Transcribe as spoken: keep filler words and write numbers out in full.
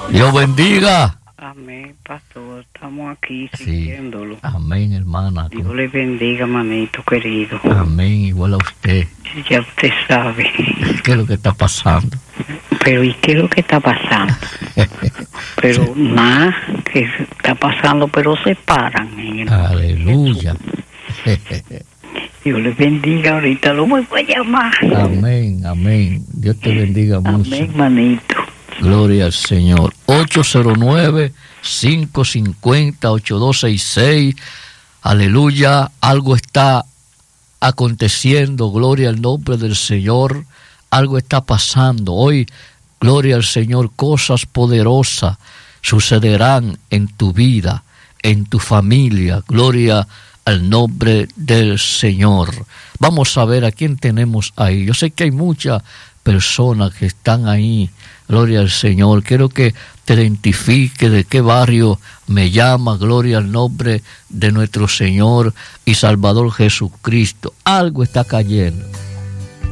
Dios bendiga. Amén, pastor. Estamos aquí Sí. siguiéndolo. Amén, hermana. Dios le bendiga, manito querido. Amén, igual a usted. Ya usted sabe. ¿Qué es lo que está pasando? Pero ¿y qué es lo que está pasando? Pero Sí. nada que está pasando, pero se paran. En el Aleluya. Dios le bendiga, ahorita lo voy a llamar. Amén, amén. Dios te bendiga mucho. Amén, manito. Gloria al Señor. ocho cero nueve, cinco cinco cero, ocho dos seis seis. Aleluya. Algo está aconteciendo. Gloria al nombre del Señor. Algo está pasando. Hoy, gloria al Señor, cosas poderosas sucederán en tu vida, en tu familia. Gloria al nombre del Señor. Vamos a ver a quién tenemos ahí. Yo sé que hay muchas personas que están ahí. Gloria al Señor. Quiero que te identifique de qué barrio me llama. Gloria al nombre de nuestro Señor y Salvador Jesucristo. Algo está cayendo.